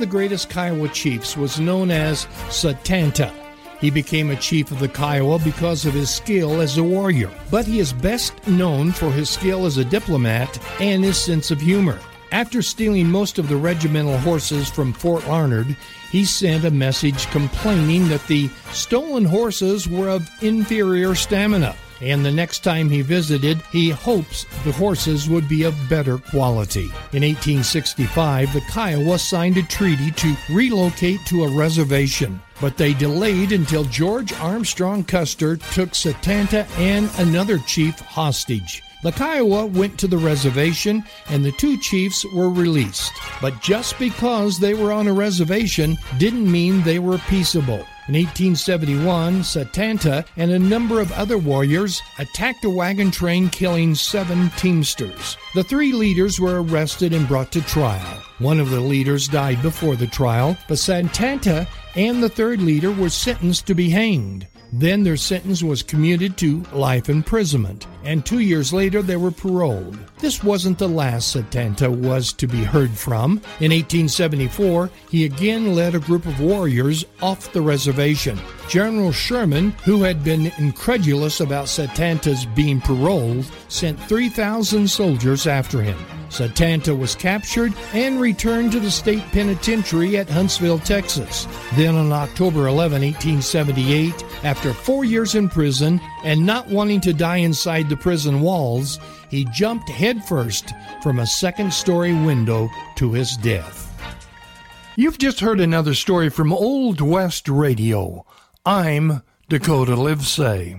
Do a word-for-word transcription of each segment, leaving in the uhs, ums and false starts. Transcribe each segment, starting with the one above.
the greatest Kiowa chiefs was known as Satanta. He became a chief of the Kiowa because of his skill as a warrior, but he is best known for his skill as a diplomat and his sense of humor. After stealing most of the regimental horses from Fort Larned, he sent a message complaining that the stolen horses were of inferior stamina, and the next time he visited, he hopes the horses would be of better quality. In eighteen sixty-five, the Kiowa signed a treaty to relocate to a reservation, but they delayed until George Armstrong Custer took Satanta and another chief hostage. The Kiowa went to the reservation, and the two chiefs were released. But just because they were on a reservation didn't mean they were peaceable. In eighteen seventy-one, Satanta and a number of other warriors attacked a wagon train, killing seven teamsters. The three leaders were arrested and brought to trial. One of the leaders died before the trial, but Satanta and the third leader were sentenced to be hanged. Then their sentence was commuted to life imprisonment, and two years later they were paroled. This wasn't the last Satanta was to be heard from. In eighteen seventy-four, he again led a group of warriors off the reservation. General Sherman, who had been incredulous about Satanta's being paroled, sent three thousand soldiers after him. Satanta was captured and returned to the state penitentiary at Huntsville, Texas. Then on October eleventh, eighteen seventy-eight, after four years in prison and not wanting to die inside the prison walls, he jumped headfirst from a second-story window to his death. You've just heard another story from Old West Radio. I'm Dakota Livesay.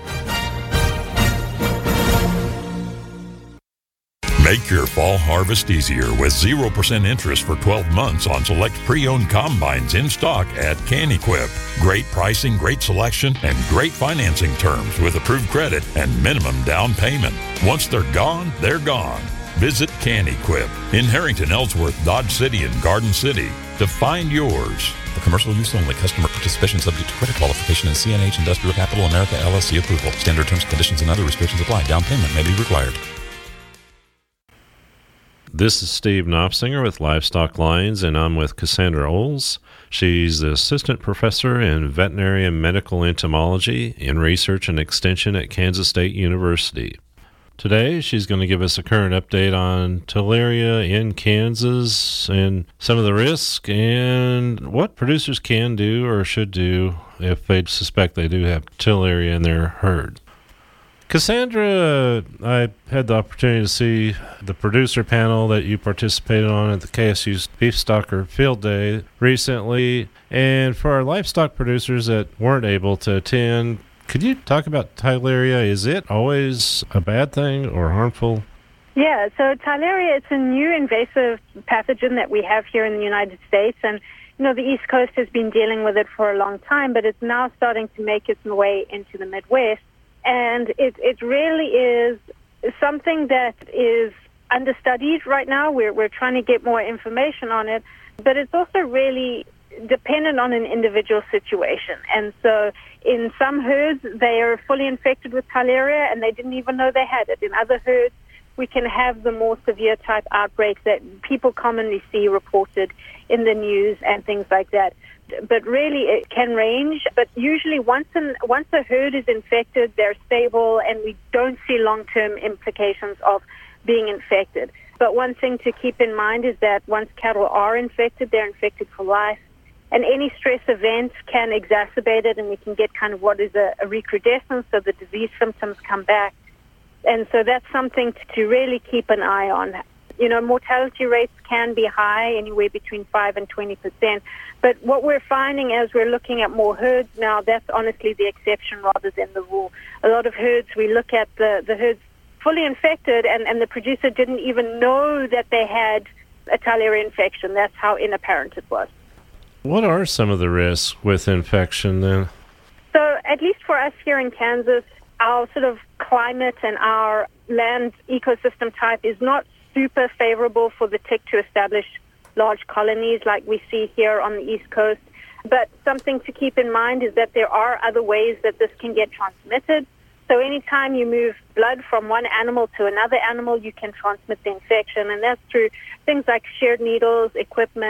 Make your fall harvest easier with zero percent interest for twelve months on select pre-owned combines in stock at CanEquip. Great pricing, great selection, and great financing terms with approved credit and minimum down payment. Once they're gone, they're gone. Visit CanEquip in Harrington, Ellsworth, Dodge City, and Garden City to find yours. For commercial use only. Customer participation subject to credit qualification and C N H Industrial Capital America L L C approval. Standard terms, conditions, and other restrictions apply. Down payment may be required. This is Steve Knopfsinger with Livestock Lines, and I'm with Cassandra Oles. She's the assistant professor in veterinary and medical entomology in research and extension at Kansas State University. Today, she's going to give us a current update on Talaria in Kansas and some of the risks and what producers can do or should do if they suspect they do have Talaria in their herd. Cassandra, I had the opportunity to see the producer panel that you participated on at the K S U's Beef Stalker Field Day recently. And for our livestock producers that weren't able to attend, could you talk about Talaria? Is it always a bad thing or harmful? Yeah, so Talaria, it's a new invasive pathogen that we have here in the United States. And, you know, the East Coast has been dealing with it for a long time, but it's now starting to make its way into the Midwest. And it, it really is something that is understudied right now. We're, we're trying to get more information on it, but it's also really dependent on an individual situation. And so in some herds, they are fully infected with Talaria and they didn't even know they had it. In other herds, we can have the more severe type outbreaks that people commonly see reported in the news and things like that. But really, it can range. But usually, once an, once a herd is infected, they're stable, and we don't see long-term implications of being infected. But one thing to keep in mind is that once cattle are infected, they're infected for life. And any stress event can exacerbate it, and we can get kind of what is a, a recrudescence, so the disease symptoms come back. And so that's something to really keep an eye on. You know, mortality rates can be high, anywhere between five and twenty percent. But what we're finding as we're looking at more herds now, that's honestly the exception rather than the rule. A lot of herds, we look at the, the herds fully infected, and, and the producer didn't even know that they had a Talaria infection. That's how inapparent it was. What are some of the risks with infection then? So at least for us here in Kansas, our sort of climate and our land ecosystem type is not super favorable for the tick to establish large colonies like we see here on the East Coast. But something to keep in mind is that there are other ways that this can get transmitted. So anytime you move blood from one animal to another animal, you can transmit the infection. And that's through things like shared needles, equipment,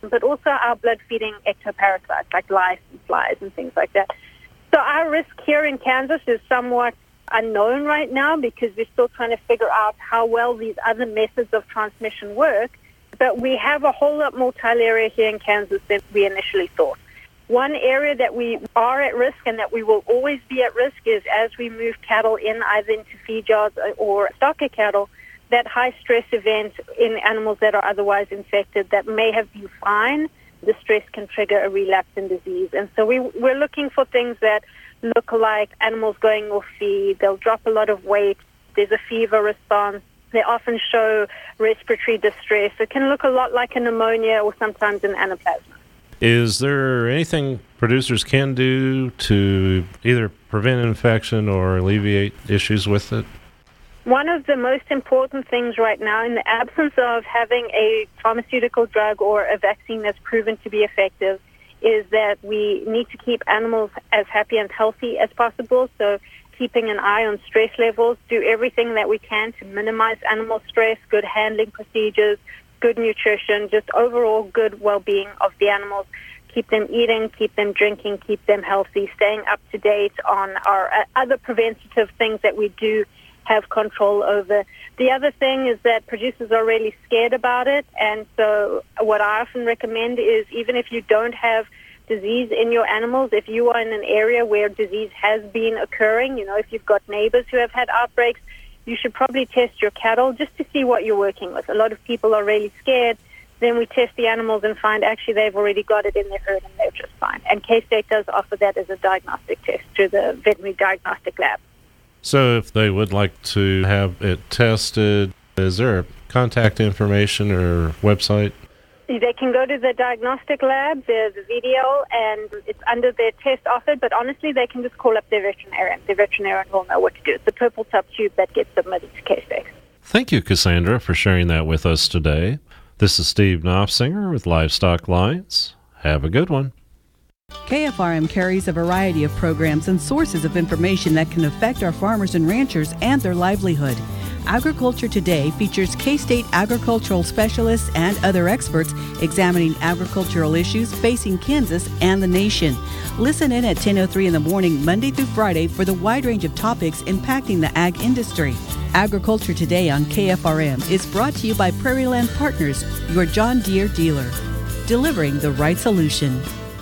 but also our blood-feeding ectoparasites like lice and flies and things like that. So our risk here in Kansas is somewhat unknown right now because we're still trying to figure out how well these other methods of transmission work. But we have a whole lot more Theileria here in Kansas than we initially thought. One area that we are at risk and that we will always be at risk is as we move cattle in either into feed yards or stocker cattle, that high stress event in animals that are otherwise infected that may have been fine, the stress can trigger a relapse in disease. And so we, we're looking for things that look like animals going off feed. They'll drop a lot of weight. There's a fever response. They often show respiratory distress. It can look a lot like a pneumonia or sometimes an anaplasma. Is there anything producers can do to either prevent infection or alleviate issues with it? One of the most important things right now, in the absence of having a pharmaceutical drug or a vaccine that's proven to be effective, is that we need to keep animals as happy and healthy as possible. So keeping an eye on stress levels, do everything that we can to minimize animal stress, good handling procedures, good nutrition, just overall good well-being of the animals. Keep them eating, keep them drinking, keep them healthy, staying up to date on our uh, other preventative things that we do have control over. The other thing is that producers are really scared about it, and so what I often recommend is even if you don't have disease in your animals, if you are in an area where disease has been occurring, you know, if you've got neighbors who have had outbreaks, you should probably test your cattle just to see what you're working with. A lot of people are really scared. Then we test the animals and find actually they've already got it in their herd and they're just fine. And K-State does offer that as a diagnostic test through the veterinary diagnostic lab. So if they would like to have it tested, is there a contact information or website? They can go to the diagnostic lab, there's a video, and it's under their test offered, but honestly, they can just call up their veterinarian. The veterinarian will know what to do. It's the purple tub tube that gets submitted to K-State. Thank you, Cassandra, for sharing that with us today. This is Steve Knopfsinger with Livestock Lines. Have a good one. K F R M carries a variety of programs and sources of information that can affect our farmers and ranchers and their livelihood. Agriculture Today features K-State agricultural specialists and other experts examining agricultural issues facing Kansas and the nation. Listen in at ten oh three in the morning, Monday through Friday, for the wide range of topics impacting the ag industry. Agriculture Today on K F R M is brought to you by Prairie Land Partners, your John Deere dealer, delivering the right solution.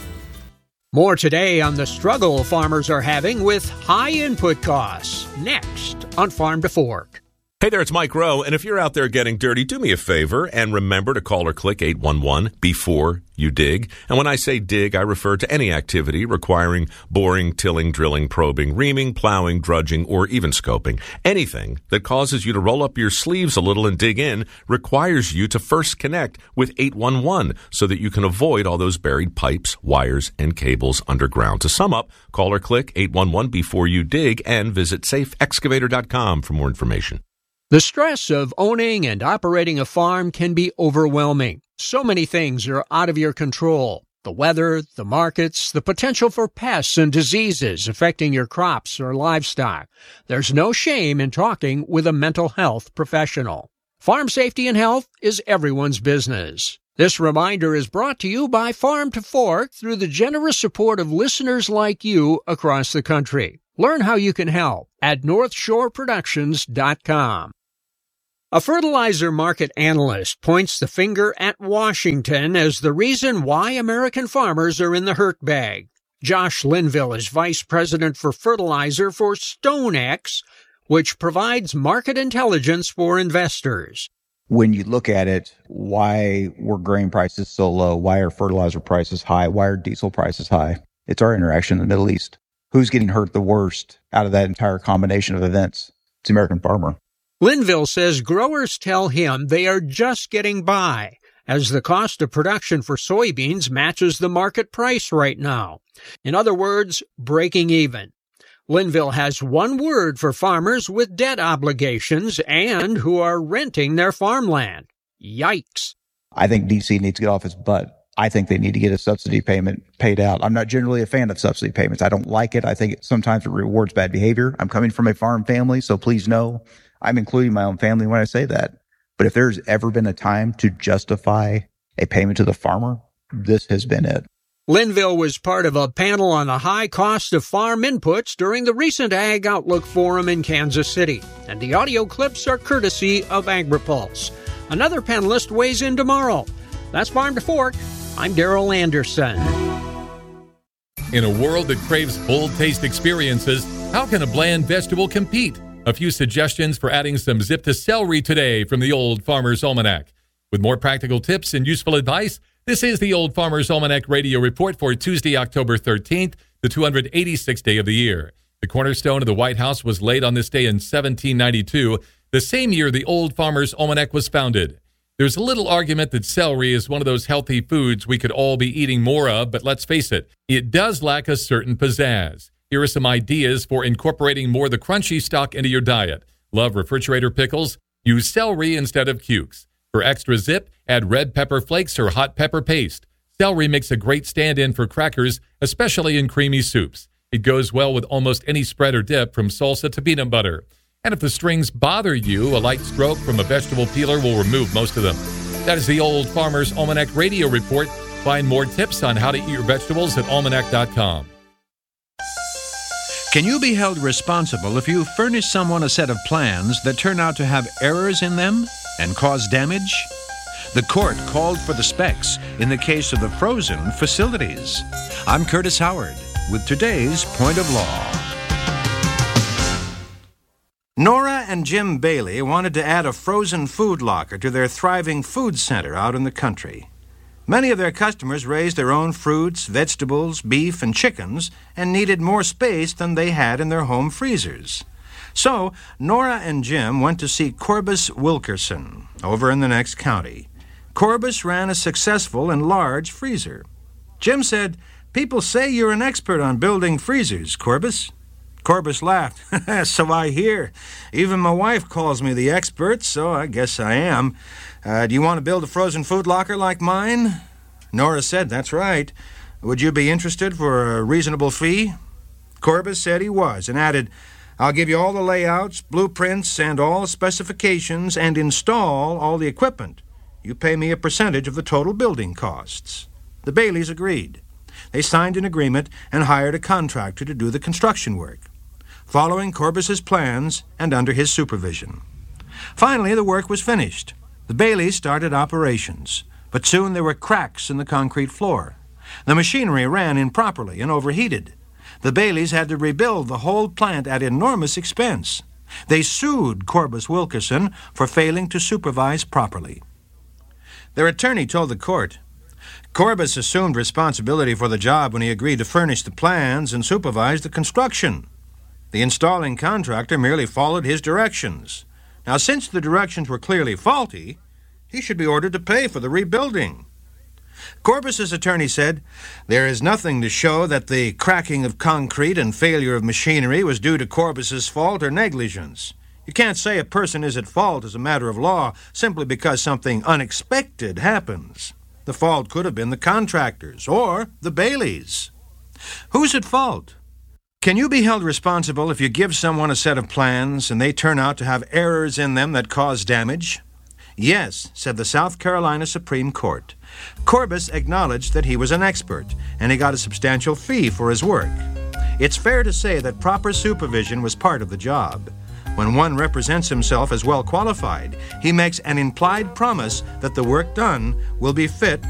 More today on the struggle farmers are having with high input costs. Next on Farm to Fork. Hey there, it's Mike Rowe, and if you're out there getting dirty, do me a favor and remember to call or click eight one one before you dig. And when I say dig, I refer to any activity requiring boring, tilling, drilling, probing, reaming, plowing, drudging, or even scoping. Anything that causes you to roll up your sleeves a little and dig in requires you to first connect with eight one one so that you can avoid all those buried pipes, wires, and cables underground. To sum up, call or click eight one one before you dig and visit safe excavator dot com for more information. The stress of owning and operating a farm can be overwhelming. So many things are out of your control. The weather, the markets, the potential for pests and diseases affecting your crops or livestock. There's no shame in talking with a mental health professional. Farm safety and health is everyone's business. This reminder is brought to you by Farm to Fork through the generous support of listeners like you across the country. Learn how you can help at north shore productions dot com. A fertilizer market analyst points the finger at Washington as the reason why American farmers are in the hurt bag. Josh Linville is vice president for fertilizer for StoneX, which provides market intelligence for investors. When you look at it, why were grain prices so low? Why are fertilizer prices high? Why are diesel prices high? It's our interaction in the Middle East. Who's getting hurt the worst out of that entire combination of events? It's the American farmer. Linville says growers tell him they are just getting by as the cost of production for soybeans matches the market price right now. In other words, breaking even. Linville has one word for farmers with debt obligations and who are renting their farmland. Yikes. I think D C needs to get off its butt. I think they need to get a subsidy payment paid out. I'm not generally a fan of subsidy payments. I don't like it. I think it, sometimes it rewards bad behavior. I'm coming from a farm family, so please know I'm including my own family when I say that. But if there's ever been a time to justify a payment to the farmer, this has been it. Linville was part of a panel on the high cost of farm inputs during the recent Ag Outlook Forum in Kansas City, and the audio clips are courtesy of AgriPulse. Another panelist weighs in tomorrow. That's Farm to Fork. I'm Darrell Anderson. In a world that craves bold taste experiences, how can a bland vegetable compete? A few suggestions for adding some zip to celery today from the Old Farmer's Almanac. With more practical tips and useful advice, this is the Old Farmer's Almanac Radio Report for Tuesday, October thirteenth, the two hundred eighty-sixth day of the year. The cornerstone of the White House was laid on this day in seventeen ninety-two, the same year the Old Farmer's Almanac was founded. There's a little argument that celery is one of those healthy foods we could all be eating more of, but let's face it, it does lack a certain pizzazz. Here are some ideas for incorporating more of the crunchy stock into your diet. Love refrigerator pickles? Use celery instead of cukes. For extra zip, add red pepper flakes or hot pepper paste. Celery makes a great stand-in for crackers, especially in creamy soups. It goes well with almost any spread or dip, from salsa to peanut butter. And if the strings bother you, a light stroke from a vegetable peeler will remove most of them. That is the Old Farmer's Almanac Radio Report. Find more tips on how to eat your vegetables at almanac dot com. Can you be held responsible if you furnish someone a set of plans that turn out to have errors in them and cause damage? The court called for the specs in the case of the frozen facilities. I'm Curtis Howard with today's Point of Law. Nora and Jim Bailey wanted to add a frozen food locker to their thriving food center out in the country. Many of their customers raised their own fruits, vegetables, beef, and chickens and needed more space than they had in their home freezers. So, Nora and Jim went to see Corbus Wilkerson over in the next county. Corbus ran a successful and large freezer. Jim said, "People say you're an expert on building freezers, Corbus." Corbus laughed. "So I hear. Even my wife calls me the expert, so I guess I am. Uh, do you want to build a frozen food locker like mine?" Nora said, "That's right. Would you be interested for a reasonable fee?" Corbus said he was and added, "I'll give you all the layouts, blueprints, and all specifications and install all the equipment. You pay me a percentage of the total building costs." The Baileys agreed. They signed an agreement and hired a contractor to do the construction work, following Corbus's plans and under his supervision. Finally, the work was finished. The Baileys started operations, but soon there were cracks in the concrete floor. The machinery ran improperly and overheated. The Baileys had to rebuild the whole plant at enormous expense. They sued Corbus Wilkerson for failing to supervise properly. Their attorney told the court, "Corbus assumed responsibility for the job when he agreed to furnish the plans and supervise the construction. The installing contractor merely followed his directions. Now, since the directions were clearly faulty, he should be ordered to pay for the rebuilding." Corbus's attorney said, "There is nothing to show that the cracking of concrete and failure of machinery was due to Corbus's fault or negligence. You can't say a person is at fault as a matter of law simply because something unexpected happens. The fault could have been the contractors or the Baileys. Who's at fault? Can you be held responsible if you give someone a set of plans and they turn out to have errors in them that cause damage?" "Yes," said the South Carolina Supreme Court. Corbus acknowledged that he was an expert, and he got a substantial fee for his work. It's fair to say that proper supervision was part of the job. When one represents himself as well qualified, he makes an implied promise that the work done will be fit